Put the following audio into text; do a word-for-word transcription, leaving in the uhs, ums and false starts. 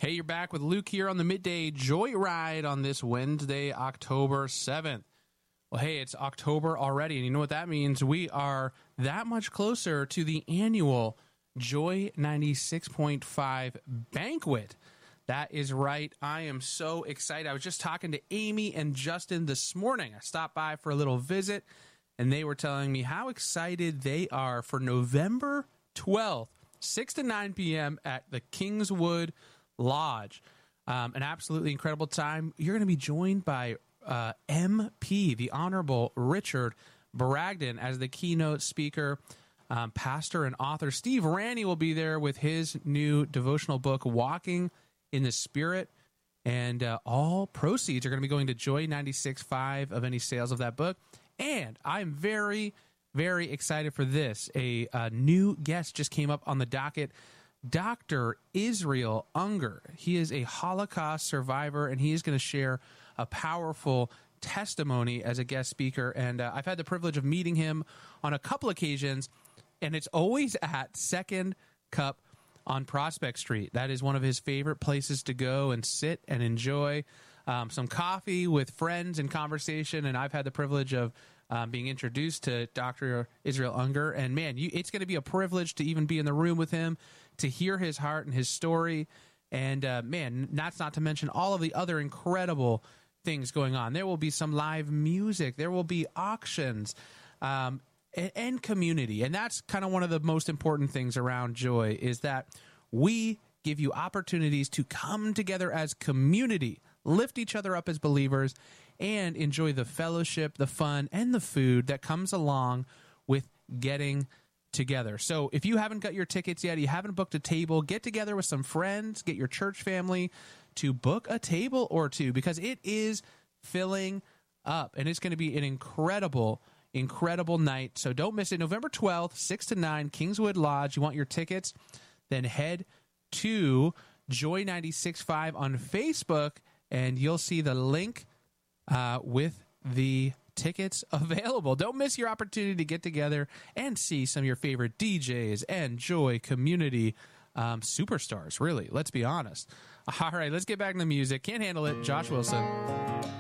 Hey, you're back with Luke here on the Midday Joyride on this Wednesday, October seventh. Well, hey, it's October already, and you know what that means? We are that much closer to the annual Joy ninety-six point five banquet. That is right. I am so excited. I was just talking to Amy and Justin this morning. I stopped by for a little visit, and they were telling me how excited they are for November twelfth, six to nine p.m. at the Kingswood Lodge. Um, an absolutely incredible time. You're going to be joined by uh, M P, the Honorable Richard Bragdon, as the keynote speaker. Um, pastor and author Steve Ranney will be there with his new devotional book, Walking in the Spirit. And uh, all proceeds are going to be going to Joy ninety-six point five of any sales of that book. And I'm very, very excited for this. A, a new guest just came up on the docket. Doctor Israel Unger. He is a Holocaust survivor, and he is going to share a powerful testimony as a guest speaker. And uh, I've had the privilege of meeting him on a couple occasions, and it's always at Second Cup on Prospect Street. That is one of his favorite places to go and sit and enjoy um, some coffee with friends and conversation. And I've had the privilege of Um, being introduced to Doctor Israel Unger, and man, you, it's going to be a privilege to even be in the room with him, to hear his heart and his story, and uh, man, that's not to mention all of the other incredible things going on. There will be some live music, there will be auctions, um, and, and community, and that's kind of one of the most important things around Joy, is that we give you opportunities to come together as community, lift each other up as believers, and enjoy the fellowship, the fun, and the food that comes along with getting together. So if you haven't got your tickets yet, you haven't booked a table, get together with some friends, get your church family to book a table or two, because it is filling up, and it's going to be an incredible, incredible night. So don't miss it. November twelfth, six to nine, Kingswood Lodge. You want your tickets? Then head to Joy ninety-six point five on Facebook, and you'll see the link uh, with the tickets available. Don't miss your opportunity to get together and see some of your favorite D Js and Joy community um, superstars, really. Let's be honest. All right, let's get back to the music. Can't handle it. Josh Wilson.